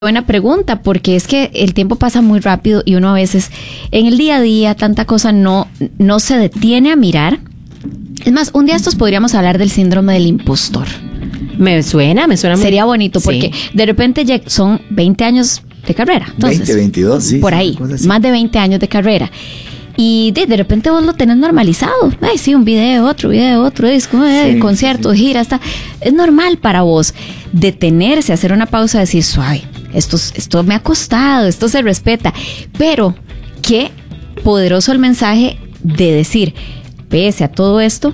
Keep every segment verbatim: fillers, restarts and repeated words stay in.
Buena pregunta, porque es que el tiempo pasa muy rápido y uno a veces en el día a día tanta cosa no, no se detiene a mirar. Es más, un día estos podríamos hablar del síndrome del impostor. Me suena, me suena muy... Sería bonito porque sí. De repente ya son veinte años de carrera. Entonces, veinte, veintidós, sí. Por ahí, más de veinte años de carrera. Y de, de repente vos lo tenés normalizado. Ay, sí, un video, otro video, otro disco, eh, sí, conciertos, sí. giras, está. Es normal para vos detenerse, hacer una pausa y decir, suave, esto, esto me ha costado, esto se respeta. Pero qué poderoso el mensaje de decir, pese a todo esto,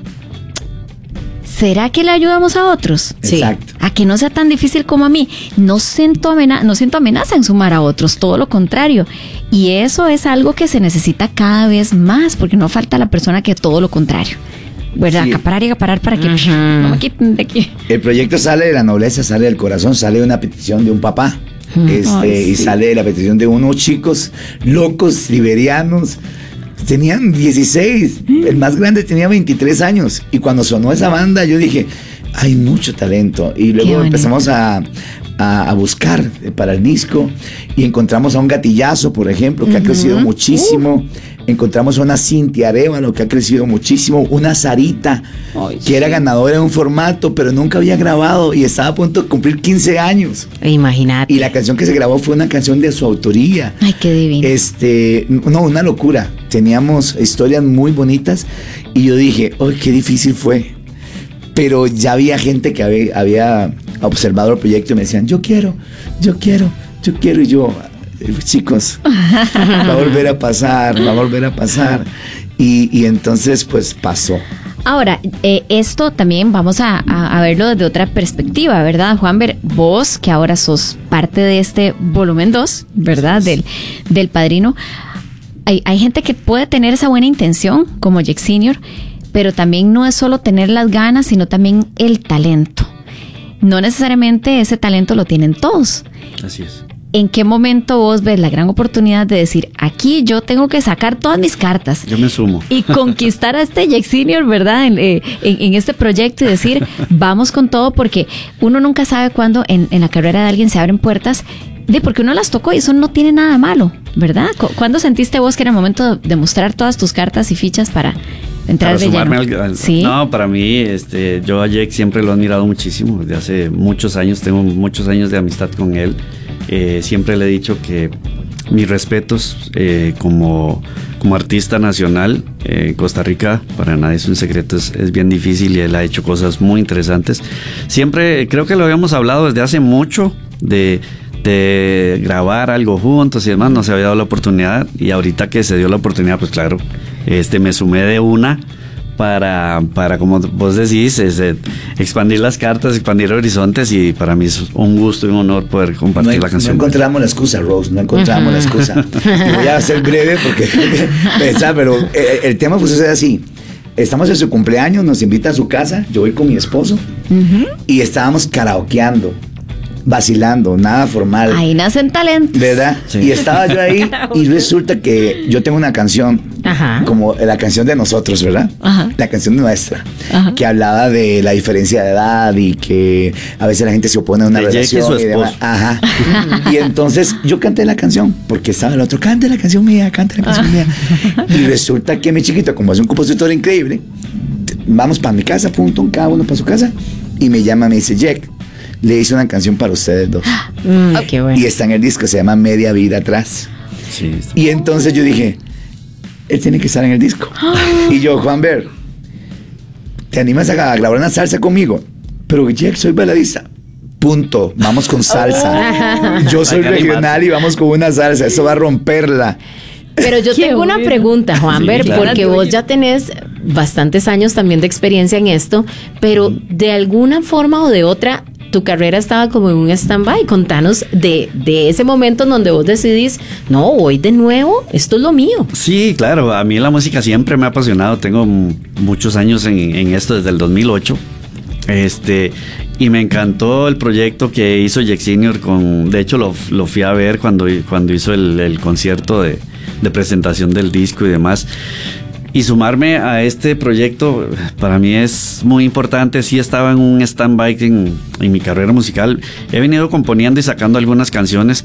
¿será que le ayudamos a otros? Exacto. A que no sea tan difícil como a mí. No siento amenaza, no siento amenaza en sumar a otros, todo lo contrario. Y eso es algo que se necesita cada vez más, porque no falta la persona que todo lo contrario. ¿Verdad? Sí. Acaparar y acaparar para que uh-huh. no me quiten de aquí. El proyecto sale de la nobleza, sale del corazón, sale de una petición de un papá. Uh-huh. Este, Ay, sí. Y sale de la petición de unos chicos locos, liberianos. Tenían dieciséis, el más grande tenía veintitrés años. Y cuando sonó esa banda, yo dije, hay mucho talento. Y luego empezamos a, a, a buscar para el disco. Y encontramos a un Gatillazo, por ejemplo, que uh-huh. ha crecido muchísimo. Uh. Encontramos a una Cintia Arévalo, que ha crecido muchísimo. Una Sarita, Ay, que sí. era ganadora de un formato, pero nunca había grabado. Y estaba a punto de cumplir quince años. Imagínate. Y la canción que se grabó fue una canción de su autoría. Ay, qué divino. Este, no, una locura. Teníamos historias muy bonitas. Y yo dije, ¡ay, qué difícil fue! Pero ya había gente que había, había observado el proyecto y me decían, yo quiero, yo quiero, yo quiero. Y yo, chicos, va a volver a pasar, va a volver a pasar. Y, y entonces, pues, pasó. Ahora, eh, esto también vamos a, a, a verlo desde otra perspectiva, ¿verdad, Juanber? Vos, que ahora sos parte de este volumen dos, ¿verdad? Del, del Padrino. Hay, hay gente que puede tener esa buena intención, como Jack Senior, pero también no es solo tener las ganas, sino también el talento. No necesariamente ese talento lo tienen todos. Así es. ¿En qué momento vos ves la gran oportunidad de decir, aquí yo tengo que sacar todas mis cartas? Yo me sumo. Y conquistar a este Jack Senior, ¿verdad? En, eh, en, en este proyecto y decir, vamos con todo, porque uno nunca sabe cuándo en, en la carrera de alguien se abren puertas, de porque uno las tocó y eso no tiene nada malo, ¿verdad? ¿Cuándo sentiste vos que era el momento de mostrar todas tus cartas y fichas para entrar para de sumarme lleno? Al, al, ¿Sí? No, para mí, este, yo a Jack siempre lo he admirado muchísimo. Desde hace muchos años, tengo muchos años de amistad con él. Eh, siempre le he dicho que mis respetos eh, como, como artista nacional en eh, Costa Rica, para nadie es un secreto, es, es bien difícil y él ha hecho cosas muy interesantes. Siempre, creo que lo habíamos hablado desde hace mucho de, de grabar algo juntos y demás, no se había dado la oportunidad y ahorita que se dio la oportunidad, pues claro, este, me sumé de una. Para, para, como vos decís, es, eh, expandir las cartas, expandir horizontes y para mí es un gusto y un honor poder compartir no, la canción. No encontramos la excusa, Rose, no encontramos uh-huh. la excusa. Y voy a ser breve porque, pero el, el tema pues es así. Estamos en su cumpleaños, nos invita a su casa, yo voy con mi esposo uh-huh. y estábamos karaokeando, vacilando, nada formal. Ahí nacen talentos. ¿Verdad? Sí. Y estaba yo ahí y resulta que yo tengo una canción, Ajá. como la canción de nosotros, ¿verdad? Ajá. La canción nuestra, Ajá. que hablaba de la diferencia de edad y que a veces la gente se opone a una de relación y demás. Ajá. Y entonces yo canté la canción porque estaba el otro, cante la canción mía, cante la canción mía. Y resulta que mi chiquito, como es un compositor increíble, vamos para mi casa, punto, cada uno para su casa, y me llama, me dice, Jack, le hice una canción para ustedes dos. Mm, qué bueno. Y está en el disco, se llama Media Vida Atrás. Sí, y entonces yo dije, él tiene que estar en el disco. Y yo, Juanber, ¿te animas a grabar una salsa conmigo? Pero Jack, soy baladista. Punto, vamos con salsa. Yo soy regional y vamos con una salsa, eso va a romperla. Pero yo tengo bueno. una pregunta, Juanber, sí, claro. porque vos ya tenés bastantes años también de experiencia en esto, pero de alguna forma o de otra, tu carrera estaba como en un stand-by. Contanos de, de ese momento en donde vos decidís, no, voy de nuevo, esto es lo mío. Sí, claro, a mí la música siempre me ha apasionado, tengo muchos años en, en esto desde el dos mil ocho. Este, y me encantó el proyecto que hizo Jack Senior con, de hecho lo, lo fui a ver cuando, cuando hizo el, el concierto de, de presentación del disco y demás. Y sumarme a este proyecto para mí es muy importante. Sí estaba en un stand-by en, en mi carrera musical. He venido componiendo y sacando algunas canciones,